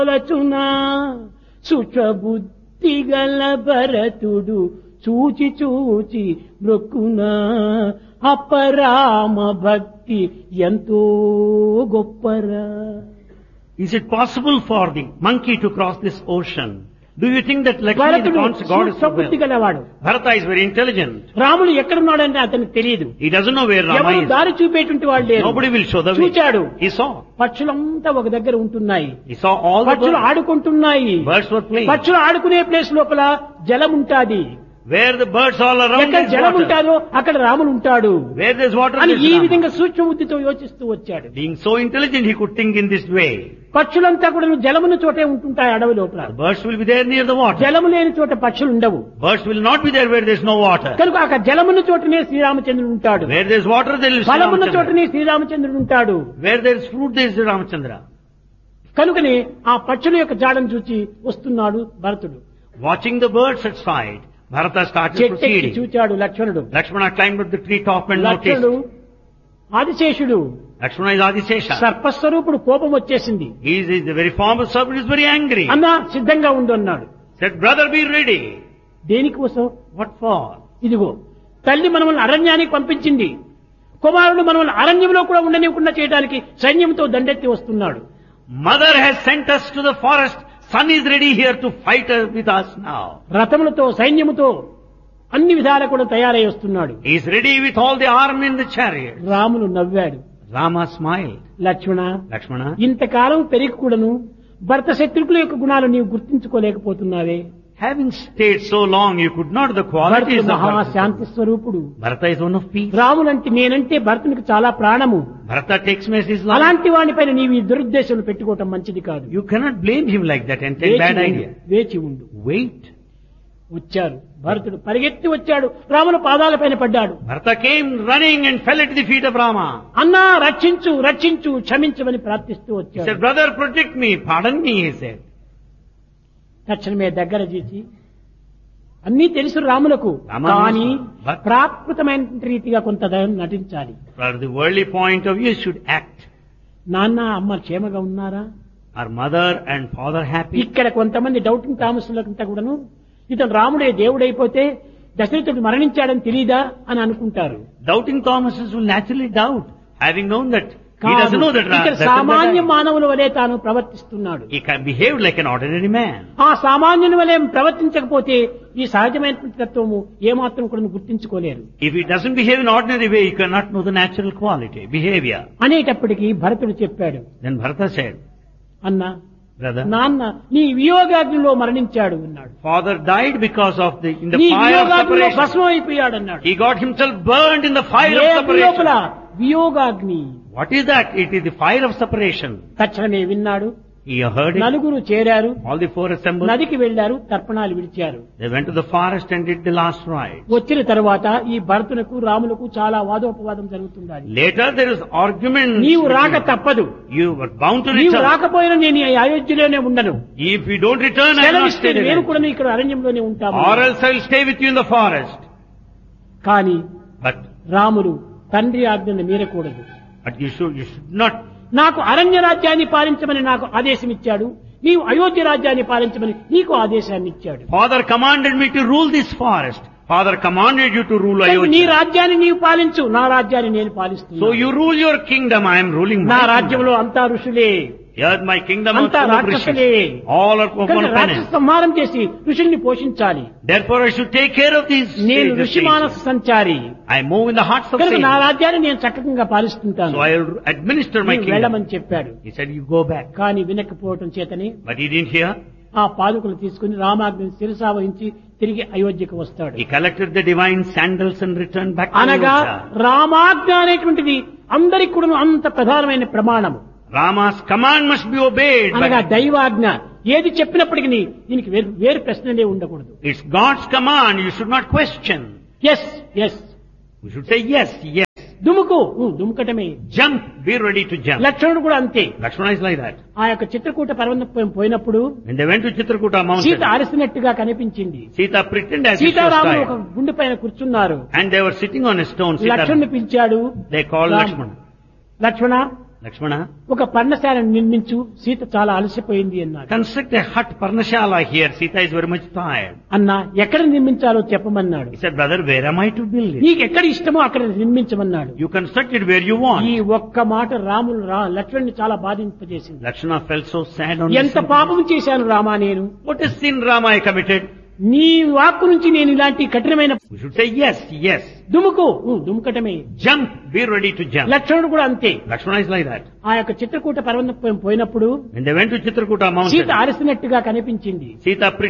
లచునా సుచబుద్ధి గల భరతుడు చూచి చూచి మృక్కునా అపరామ భక్తి ఎంతో గొప్పరా. Is it possible for the monkey to cross this ocean? Do you think that Lakshmi, the God, is so బుద్ధి well? గలవాడు. Bharata is very intelligent. రాముడు ఎక్కడున్నాడంటే అతనికి తెలియదు. He doesn't know where Rama ఎవరు is. దారి చూపేటువంటి వాళ్ళు లేరు. Nobody will show the way. చూచాడు. He saw. పక్షులంతా ఒక దగ్గర ఉంటున్నాయి. He saw all the పక్షులు birds. ఆడుకుంటున్నాయి. Birds were playing. పక్షులు ఆడుకునే ప్లేస్ లోపల జలం ఉంటాది. Where the birds all around, ఎక్కడ there's జలం water. ఉంటాదో అక్కడ రాముడు ఉంటాడు Where there's water, అని there's ఈ Rama. విధంగా సూక్ష్మ బుద్ధితో యోచిస్తూ వచ్చాడు. Being so intelligent, he could think in this way. పక్షులంతా కూడా జలమున్న చోటే ఉంటుంటాయి అడవి లోపల. The birds will be there near the water. జలము లేని చోట పక్షులు ఉండవు. Birds will not be there where there's no water. కనుక అక్కడ జలమున్న చోటనే శ్రీరామచంద్రుడు ఉంటాడు. Where there's water, there is ఫలమున్న Ramachandra. చోటనే శ్రీరామచంద్రుడు ఉంటాడు. Where there's fruit, there is Ramachandra. కనుకనే ఆ పక్షుల యొక్క జాడను చూచి వస్తున్నాడు భరతుడు. Watching the birds at sight, Bharata started చెట్టెక్కి proceeding. చూచాడు లక్ష్మణుడు. Lakshmana climbed up the tree top and లక్ష్మణుడు noticed. ఆదిశేషుడు Lakshmana is Adisesha. సర్పస్వరూపుడు కోపం వచ్చేసింది. He is the very form of serpent, is very angry. అన్నా సిద్ధంగా ఉండు అన్నాడు. Said, brother, be ready. దేనికోసం? What for? ఇదిగో తల్లి మనల్ని అరణ్యానికి పంపించింది. కుమారుడు మనల్ని అరణ్యంలో కూడా ఉండనివ్వకుండా చేయడానికి సైన్యంతో దండెత్తి వస్తున్నాడు. Mother has sent us to the forest. Son is ready here to fight with us now. రథములతో సైన్యముతో అన్ని విధాలా కూడా తయారై వస్తున్నాడు. He is ready with all the army in the chariot. Ramulu నవ్వాడు. Rama smiled. లక్ష్మణ, Lakshmana, ఇంతకాలం పెరిగి కూడాను భర్త శత్రుకుల యొక్క గుణాలు నీవు గుర్తించుకోలేకపోతున్నావే. having stayed so long, you could not the qualities భరతుడు of మహాశాంతి Bharata. స్వరూపుడు. Bharata is one of peace. రాములంటే నేనంటే భరతునికి చాలా ప్రాణము. Bharata takes me as his love. అలాంటి వాడిపైన నీవు ఈ దురుద్దేశాలు పెట్టుకోవటం మంచిది కాదు. You cannot blame him like that and take bad idea. వేచి ఉండు. Wait. వచ్చారు. భరతుడు పరిగెత్తి వచ్చాడు. రాముల పాదాలపైన పడ్డాడు. Bharata came running and fell at the feet of Rama. అన్నా రక్షించు రక్షించు క్షమించమని ప్రార్థిస్తూ He వచ్చాడు. said, brother, protect me, pardon me, he said. తక్షణమే దగ్గర చేసి అన్నీ తెలుసు రాములకు, రామ కానీ but- ప్రాకృతమైన రీతిగా కొంత నటించాలి. For the worldly point of view, you should act. నాన్న అమ్మ క్షేమగా ఉన్నారా? Are mother and father happy? ఇక్కడ కొంతమంది డౌటింగ్ థామస్లంతా కూడాను ఇతను రాముడే దేవుడైపోతే దశరథుడు మరణించాడని తెలియదా అని అనుకుంటారు. Doubting Thomases will naturally doubt, having known that he కాదు, doesn't know that ఇక్కడ Dasharatha సామాన్య died. మానవుల వలె తాను ప్రవర్తిస్తున్నాడు. He can behave like an ordinary man. ఆ సామాన్యుని వలె ప్రవర్తించకపోతే ఈ సహజమైనటువంటి తత్వము ఏమాత్రం కూడా గుర్తించుకోలేరు. If he doesn't behave in ordinary way, you cannot know the natural quality, behavior. అనేటప్పటికీ భరతుడు చెప్పాడు, Then Bharata said, అన్నా brother, నాన్న నీ వియోగాగ్నిలో మరణించాడు అన్నాడు. father died because of in the నీ fire of వియోగాగ్నిలో separation. భస్మం అయిపోయాడు అన్నాడు. He got himself burned in the fire A of అగ్ని లోపల? separation. వియోగాగ్ని. What is that? It is the fire of separation. తక్షణమే విన్నాడు. He heard it. నలుగురు చేరారు. All the four assembled. నదికి వెళ్లారు. తర్పణాలు విడిచారు. They went to the forest and did the last rite. వచ్చిన తర్వాత ఈ భరతునకు రాములకు చాలా వాదోపవాదం జరుగుతుంది. Later there is argument. నీవు రాక తప్పదు. You were bound to నీవు return. రాకపోయినా నేను ఈ అయోధ్యలోనే ఉండను. If you don't return, I will not సెలవిస్తే stay నేను there. కూడా ఇక్కడ అరణ్యంలోనే ఉంటాము. Or else I will stay with you in the forest. కానీ But రాముడు తండ్రి ఆజ్ఞను మీరకూడదు. you should not. నాకు అరణ్య రాజ్యాన్ని పాలించమని నాకు ఆదేశం ఇచ్చాడు. నీవు అయోధ్య రాజ్యాన్ని పాలించమని నీకు ఆదేశాన్ని ఇచ్చాడు. Father commanded me to rule this forest. Father commanded you to rule నీ Ayodhya. రాజ్యాన్ని నీవు పాలించు, నా రాజ్యాన్ని నేను పాలిస్తున్నాను. So you rule your kingdom. I am ruling నా my kingdom. రాజ్యంలో అంతా ఋషులే, Here my kingdom is అంతా full of రాక్షసులే. rishis. All are కనుక one రాక్షస penance. సంహారం చేసి ఋషుల్ని పోషించాలి. Therefore I should take care of these నేను sages. ఋషి మానస సంచారి I move in the hearts of కనుక నా sages. రాజ్యాన్ని నేను చక్కగా పాలిస్తుంటాను. So I will administer my నీవు kingdom. వెళ్ళమని చెప్పాడు. He said, you go back. కానీ వినకపోవటం చేతనే But he didn't hear. ఆ పాదుకులు తీసుకుని రామాజ్ఞని శిరసావహించి తిరిగి అయోధ్యకు వస్తాడు. He collected the divine sandals and returned back to అనగా Ayodhya. రామాజ్ఞ అనేటువంటిది అందరికి కూడా అంత ప్రధానమైన ప్రమాణము. Rama's command must be obeyed. అనగా But దైవాజ్ఞ ఏది చెప్పినప్పటికీ దీనికి వేరు ప్రశ్నలే ఉండకూడదు. it's God's command. You should not question. Yes yes You should say yes, yes. దుముకు దుముకటమే. Jump. Be ready to jump. లక్ష్మణుడు కూడా అంతే. Lakshmana is like that. ఆ యొక్క చిత్రకూట పర్వతం పోయినప్పుడు When they went to Chitrakuta mountain, Sita అరసినట్టుగా కనిపించింది. Sita pretended as if she was సీతారాములు ఒక tired. గుండె పైన కూర్చున్నారు. And they were sitting on a stone. Sita, లక్ష్మణుని పిలిచాడు. they called Ram. Lakshmana. Lakshmana Lakshmana, ఒక పర్ణశాలను నిర్మించు, సీత చాలా అలసిపోయింది అన్నాడు. construct a hut Parnashala here. Sita is very much tired. అన్నా ఎక్కడ నిర్మించాలో చెప్పమన్నాడు. He said, brother, where am I to build it? నీకు ఎక్కడ ఇష్టమో అక్కడ నిర్మించమన్నాడు. You construct it where you want. ఈ ఒక్క మాట లక్ష్మణుని చాలా బాధింపజేసింది. Lakshmana felt so sad on ఎంత this. పాపం చేశాను రామా నేను. What a sin, Rama, I committed. నీ వాక్కు నుంచి నేను ఇలాంటి కఠినమైన We should say yes, yes. దుముకు దుముకటమే. Jump, be ready to jump. లక్ష్మణుడు కూడా అంతే. Lakshmana is like that. ఆ యొక్క చిత్రకూట పర్వతం పోయినప్పుడు When they went to Chitrakuta Sita mountain, అలసినట్టుగా కనిపించింది. Sita